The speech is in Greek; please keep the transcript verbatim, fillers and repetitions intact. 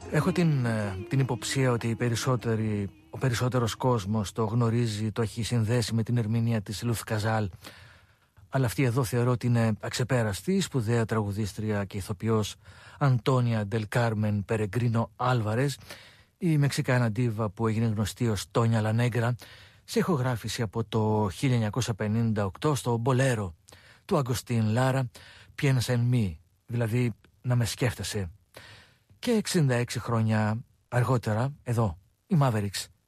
Έχω την, την υποψία ότι οι περισσότεροι, ο περισσότερος κόσμος το γνωρίζει, το έχει συνδέσει με την ερμηνεία της Λουθ Καζάλ. Αλλά αυτή εδώ θεωρώ ότι είναι αξεπέραστη, η σπουδαία τραγουδίστρια και ηθοποιός Αντώνια Ντελ Κάρμεν Περεγκρίνο Άλβαρες, η Μεξικάνα ντίβα που έγινε γνωστή ως Τόνια Λανέγκρα, σε ηχογράφηση από το χίλια εννιακόσια πενήντα οκτώ στο Μπολέρο του Αγκωστίν Λάρα, Piensa en mí, δηλαδή να με σκέφτεσαι. Και εξήντα έξι χρόνια αργότερα, εδώ, οι Mavericks